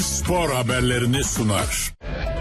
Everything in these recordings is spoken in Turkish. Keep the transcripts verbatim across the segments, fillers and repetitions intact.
spor haberlerini sunar.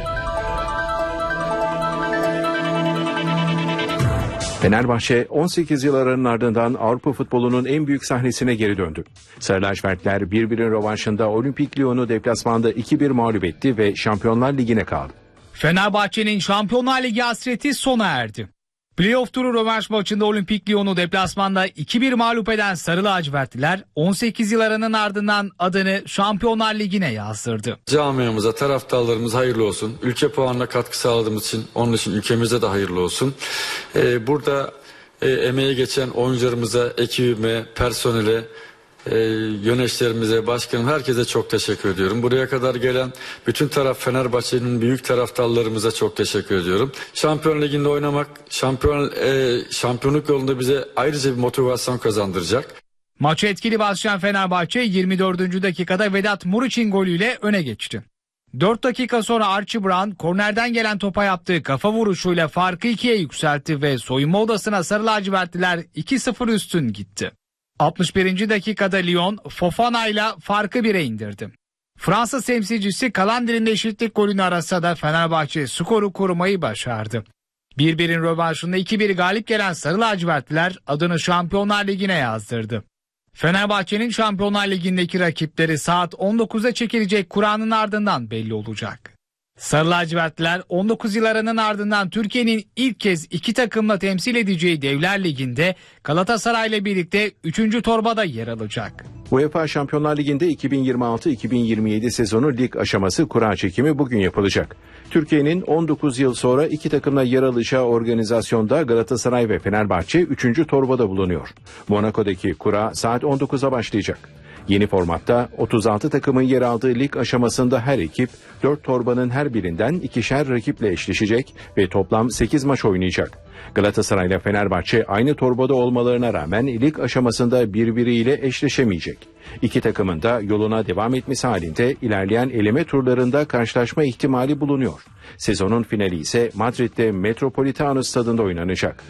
Fenerbahçe on sekiz yıl aranın ardından Avrupa futbolunun en büyük sahnesine geri döndü. Sarı lacivertler bir birin rövanşında Olimpik Lyon'u deplasmanda iki bir mağlup etti ve Şampiyonlar Ligi'ne kaldı. Fenerbahçe'nin Şampiyonlar Ligi hasreti sona erdi. Playoff turu rövanş maçında Olimpik Lyon'u deplasmanda iki bir mağlup eden Sarı lacivertliler on sekiz yıl aranın ardından adını Şampiyonlar Ligi'ne yazdırdı. Camiamıza, taraftarlarımıza hayırlı olsun. Ülke puanına katkı sağladığımız için onun için ülkemize de hayırlı olsun. Ee, burada e, emeği geçen oyuncularımıza, ekibime, personele, e, yöneticilerimize, başkanım, herkese çok teşekkür ediyorum. Buraya kadar gelen bütün taraf Fenerbahçe'nin büyük taraftarlarımıza çok teşekkür ediyorum. Şampiyon Ligi'nde oynamak, şampiyon e, şampiyonluk yolunda bize ayrıca bir motivasyon kazandıracak. Maçı etkili başlayan Fenerbahçe yirmi dördüncü dakikada Vedat Muriç'in golüyle öne geçti. dört dakika sonra Archie Brown kornerden gelen topa yaptığı kafa vuruşuyla farkı ikiye yükseltti ve soyunma odasına Sarı lacivertliler iki sıfır üstün gitti. altmış birinci dakikada Lyon Fofana ile farkı bire indirdi. Fransa temsilcisi Kalander'in eşitlik golünü arasa da Fenerbahçe skoru korumayı başardı. bir birin rövanşında iki bir galip gelen Sarı lacivertliler adını Şampiyonlar Ligi'ne yazdırdı. Fenerbahçe'nin Şampiyonlar Ligi'ndeki rakipleri saat on dokuzda çekilecek Kur'an'ın ardından belli olacak. Sarı lacivertliler on dokuz yıl aranın ardından Türkiye'nin ilk kez iki takımla temsil edeceği Devler Ligi'nde Galatasaray'la birlikte üçüncü torbada yer alacak. UEFA Şampiyonlar Ligi'nde iki bin yirmi altı iki bin yirmi yedi sezonu lig aşaması kura çekimi bugün yapılacak. Türkiye'nin on dokuz yıl sonra iki takımla yer alacağı organizasyonda Galatasaray ve Fenerbahçe üçüncü torbada bulunuyor. Monaco'daki kura saat on dokuza başlayacak. Yeni formatta otuz altı takımın yer aldığı lig aşamasında her ekip dört torbanın her birinden ikişer rakiple eşleşecek ve toplam sekiz maç oynayacak. Galatasaray ile Fenerbahçe aynı torbada olmalarına rağmen lig aşamasında birbiriyle eşleşemeyecek. İki takımın da yoluna devam etmesi halinde ilerleyen eleme turlarında karşılaşma ihtimali bulunuyor. Sezonun finali ise Madrid'de Metropolitano stadında oynanacak.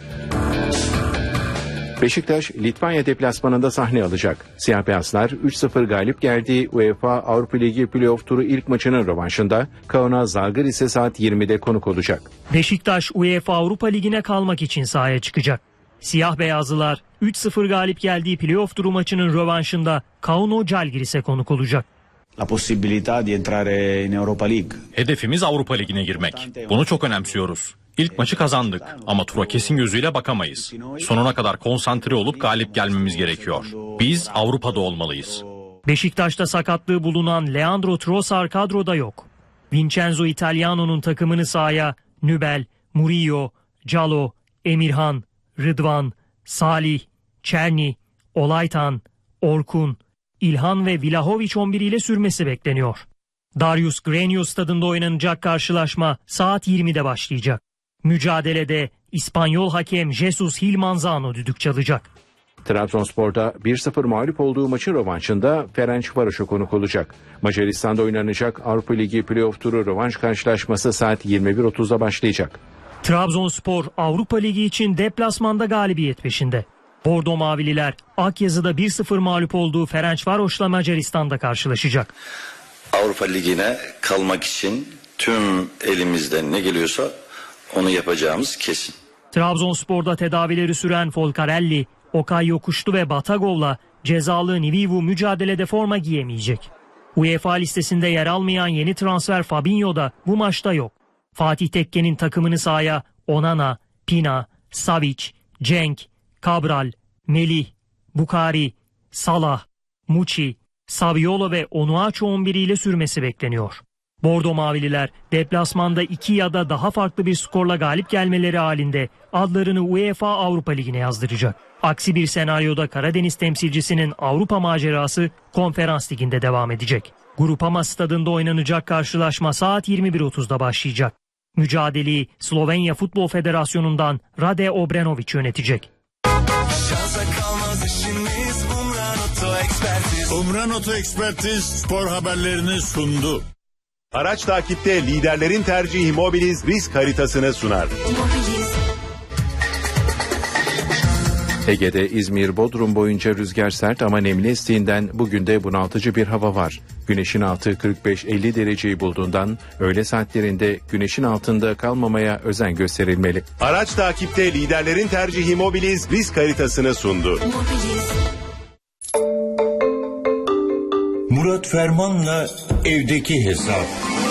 Beşiktaş, Litvanya deplasmanında sahne alacak. Siyah beyazlar üç sıfır galip geldiği UEFA Avrupa Ligi playoff turu ilk maçının rövanşında Kaunas Žalgiris'e saat yirmide konuk olacak. Beşiktaş UEFA Avrupa Ligi'ne kalmak için sahaya çıkacak. Siyah beyazlılar üç sıfır galip geldiği playoff turu maçının rövanşında Kaunas Žalgiris'e konuk olacak. La possibilità di entrare in Europa League. Hedefimiz Avrupa Ligi'ne girmek. Bunu çok önemsiyoruz. İlk maçı kazandık ama tura kesin gözüyle bakamayız. Sonuna kadar konsantre olup galip gelmemiz gerekiyor. Biz Avrupa'da olmalıyız. Beşiktaş'ta sakatlığı bulunan Leandro Trossard kadroda yok. Vincenzo Italiano'nun takımını sahaya Nübel, Murillo, Calo, Emirhan, Rıdvan, Salih, Çerni, Olaytan, Orkun, İlhan ve Vlahovic on bir ile sürmesi bekleniyor. Darius Grenius stadında oynanacak karşılaşma saat yirmide başlayacak. Mücadelede İspanyol hakem Jesus Hilmanzano düdük çalacak. Trabzonspor'da bir sıfır mağlup olduğu maçın rövanşında Ferencvaros'a konuk olacak. Macaristan'da oynanacak Avrupa Ligi playoff turu rövanş karşılaşması saat yirmi bir otuzda başlayacak. Trabzonspor Avrupa Ligi için deplasmanda galibiyet peşinde. Bordo Mavililer Akyazı'da bir sıfır mağlup olduğu Ferencvaros'la Macaristan'da karşılaşacak. Avrupa Ligi'ne kalmak için tüm elimizden ne geliyorsa onu yapacağımız kesin. Trabzonspor'da tedavileri süren Folcarelli, Okay Yokuşlu ve Batagov'la cezalı Nivivu mücadelede forma giyemeyecek. UEFA listesinde yer almayan yeni transfer Fabinho da bu maçta yok. Fatih Tekke'nin takımını sahaya Onana, Pina, Savic, Cenk, Cabral, Melih, Bukari, Salah, Muçi, Saviolo ve Onuachu on bir ile sürmesi bekleniyor. Bordo Mavililer deplasmanda iki ya da daha farklı bir skorla galip gelmeleri halinde adlarını UEFA Avrupa Ligi'ne yazdıracak. Aksi bir senaryoda Karadeniz temsilcisinin Avrupa macerası Konferans Ligi'nde devam edecek. Grupama stadında oynanacak karşılaşma saat yirmi bir otuzda başlayacak. Mücadeleyi Slovenya Futbol Federasyonu'ndan Rade Obrenović yönetecek. Umran Oto Ekspertiz spor haberlerini sundu. Araç takipte liderlerin tercihi Mobiliz risk haritasını sunar. Ege'de İzmir, Bodrum boyunca rüzgar sert ama nemli estiğinden bugün de bunaltıcı bir hava var. Güneşin altı kırk beş elli dereceyi bulduğundan öğle saatlerinde güneşin altında kalmamaya özen gösterilmeli. Araç takipte liderlerin tercihi Mobiliz risk haritasını sundu. Murat Ferman'la evdeki hesap.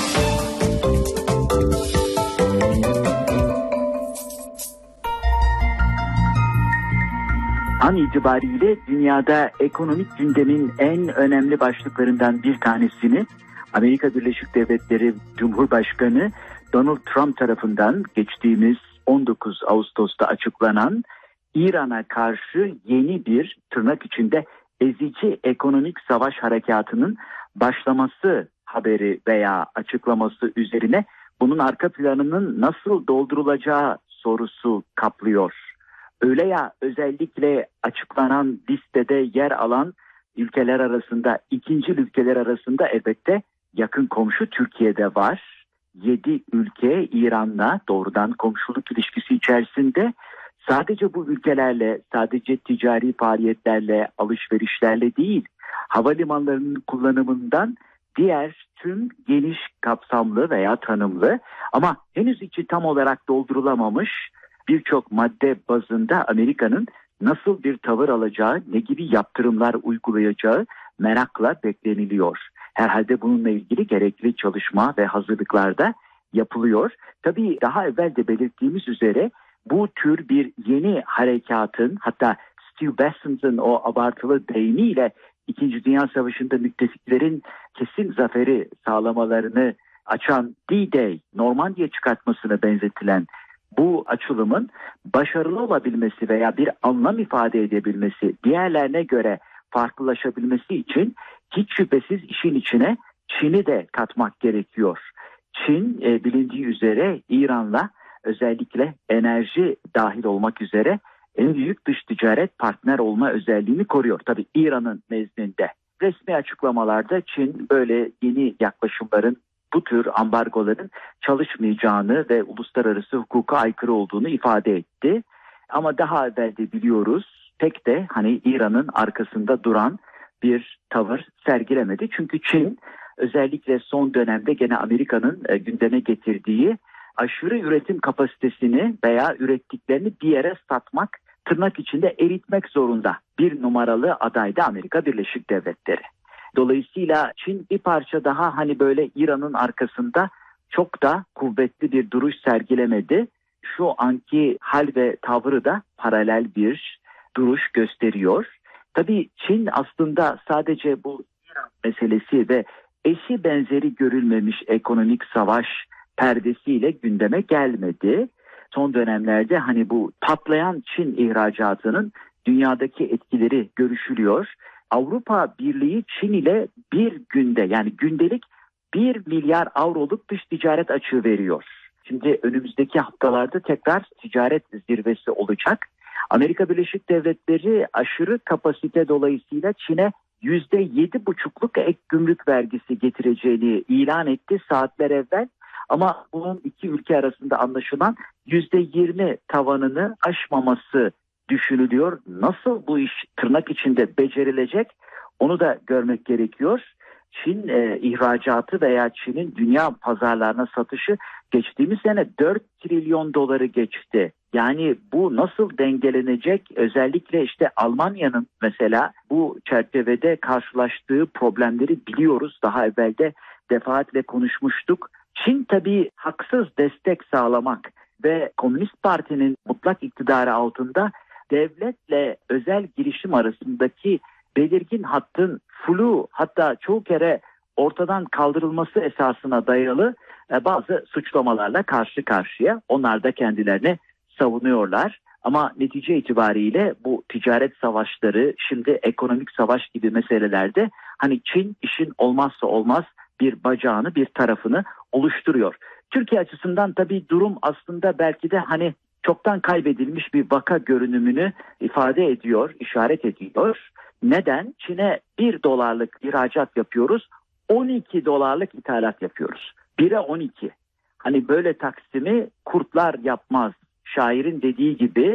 An itibariyle dünyada ekonomik gündemin en önemli başlıklarından bir tanesini Amerika Birleşik Devletleri Cumhurbaşkanı Donald Trump tarafından geçtiğimiz on dokuz Ağustos'ta açıklanan İran'a karşı yeni bir tırnak içinde ezici ekonomik savaş harekatının başlaması haberi veya açıklaması üzerine bunun arka planının nasıl doldurulacağı sorusu kaplıyor. Öyle ya, özellikle açıklanan listede yer alan ülkeler arasında, ikinci ülkeler arasında elbette yakın komşu Türkiye'de var. Yedi ülke İran'la doğrudan komşuluk ilişkisi içerisinde. Sadece bu ülkelerle, sadece ticari faaliyetlerle, alışverişlerle değil, havalimanlarının kullanımından diğer tüm geniş kapsamlı veya tanımlı ama henüz içi tam olarak doldurulamamış birçok madde bazında Amerika'nın nasıl bir tavır alacağı, ne gibi yaptırımlar uygulayacağı merakla bekleniliyor. Herhalde bununla ilgili gerekli çalışma ve hazırlıklar da yapılıyor. Tabii daha evvel de belirttiğimiz üzere bu tür bir yeni harekatın, hatta Stu Besson'ın o abartılı deyimiyle İkinci Dünya Savaşı'nda müttefiklerin kesin zaferi sağlamalarını açan D-Day, Normandiya çıkartmasına benzetilen bu açılımın başarılı olabilmesi veya bir anlam ifade edebilmesi, diğerlerine göre farklılaşabilmesi için hiç şüphesiz işin içine Çin'i de katmak gerekiyor. Çin e, bilindiği üzere İran'la özellikle enerji dahil olmak üzere en büyük dış ticaret partner olma özelliğini koruyor. Tabii İran'ın nezdinde. Resmi açıklamalarda Çin böyle yeni yaklaşımların, bu tür ambargoların çalışmayacağını ve uluslararası hukuka aykırı olduğunu ifade etti. Ama daha evvel de biliyoruz, pek de hani İran'ın arkasında duran bir tavır sergilemedi. Çünkü Çin özellikle son dönemde gene Amerika'nın e, gündeme getirdiği aşırı üretim kapasitesini veya ürettiklerini bir yere satmak, tırnak içinde eritmek zorunda bir numaralı aday da Amerika Birleşik Devletleri. Dolayısıyla Çin bir parça daha hani böyle İran'ın arkasında çok da kuvvetli bir duruş sergilemedi. Şu anki hal ve tavrı da paralel bir duruş gösteriyor. Tabii Çin aslında sadece bu İran meselesi ve eşi benzeri görülmemiş ekonomik savaş perdesiyle gündeme gelmedi. Son dönemlerde hani bu patlayan Çin ihracatının dünyadaki etkileri görüşülüyor. Avrupa Birliği Çin ile bir günde, yani gündelik bir milyar avroluk dış ticaret açığı veriyor. Şimdi önümüzdeki haftalarda tekrar ticaret zirvesi olacak. Amerika Birleşik Devletleri aşırı kapasite dolayısıyla Çin'e yüzde yedi buçukluk ek gümrük vergisi getireceğini ilan etti saatler evvel. Ama bunun iki ülke arasında anlaşılan yüzde yirmi tavanını aşmaması düşünülüyor. Nasıl bu iş tırnak içinde becerilecek onu da görmek gerekiyor. Çin e, ihracatı veya Çin'in dünya pazarlarına satışı geçtiğimiz sene dört trilyon doları geçti. Yani bu nasıl dengelenecek? Özellikle işte Almanya'nın mesela bu çerçevede karşılaştığı problemleri biliyoruz. Daha evvel de defaatle konuşmuştuk. Çin tabii haksız destek sağlamak ve Komünist Parti'nin mutlak iktidarı altında devletle özel girişim arasındaki belirgin hattın flu, hatta çoğu kere ortadan kaldırılması esasına dayalı bazı suçlamalarla karşı karşıya. Onlar da kendilerini savunuyorlar. Ama netice itibariyle bu ticaret savaşları, şimdi ekonomik savaş gibi meselelerde hani Çin işin olmazsa olmaz bir bacağını, bir tarafını oluşturuyor. Türkiye açısından tabii durum aslında belki de hani çoktan kaybedilmiş bir vaka görünümünü ifade ediyor, işaret ediyor. Neden? Çin'e bir dolarlık ihracat yapıyoruz, on iki dolarlık ithalat yapıyoruz. bire on iki. Hani böyle taksimi kurtlar yapmaz. Şairin dediği gibi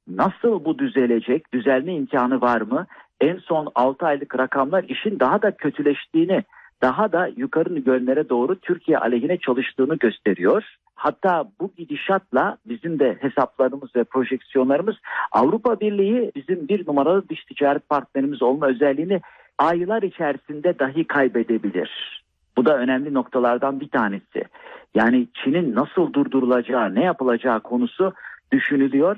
Nasıl bu düzelecek? Düzelme imkanı var mı? En son altı aylık rakamlar işin daha da kötüleştiğini, daha da yukarı yönlere doğru Türkiye aleyhine çalıştığını gösteriyor. Hatta bu gidişatla bizim de hesaplarımız ve projeksiyonlarımız Avrupa Birliği bizim bir numaralı dış ticaret partnerimiz olma özelliğini aylar içerisinde dahi kaybedebilir. Bu da önemli noktalardan bir tanesi. Yani Çin'in nasıl durdurulacağı, ne yapılacağı konusu düşünülüyor.